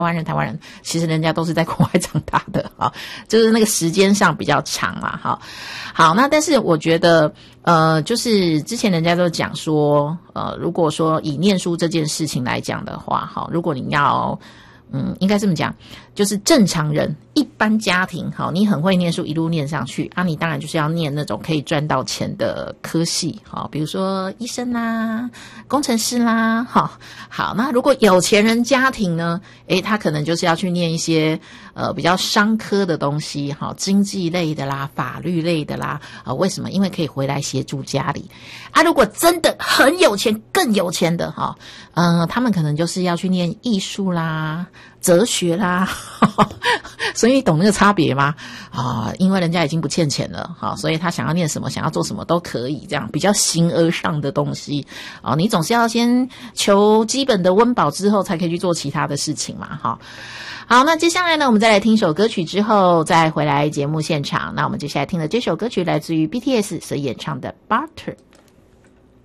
湾人，其实人家都是在国外长大的哈，就是那个时间上比较长嘛哈。好，那但是我觉得就是之前人家都讲说如果说以念书这件事情来讲的话，哈，如果你要应该这么讲，就是正常人一般家庭，好，你很会念书一路念上去啊，你当然就是要念那种可以赚到钱的科系，好，比如说医生啦、工程师啦，好，那如果有钱人家庭呢，他可能就是要去念一些比较商科的东西，好，经济类的啦、法律类的啦，为什么？因为可以回来协助家里啊。如果真的很有钱、更有钱的哈，他们可能就是要去念艺术啦、哲学啦，所以你懂那个差别吗？因为人家已经不欠钱了，所以他想要念什么、想要做什么都可以，这样比较形而上的东西你总是要先求基本的温饱之后，才可以去做其他的事情嘛，好，那接下来呢，我们再来听首歌曲之后，再回来节目现场。那我们接下来听的这首歌曲来自于 BTS 所演唱的 Butter。